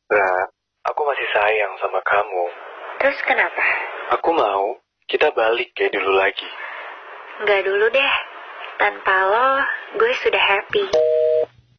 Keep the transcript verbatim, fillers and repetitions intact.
Ra, aku masih sayang sama kamu. Terus kenapa? Aku mau kita balik kayak dulu lagi. Nggak dulu deh. Tanpa lo, gue sudah happy.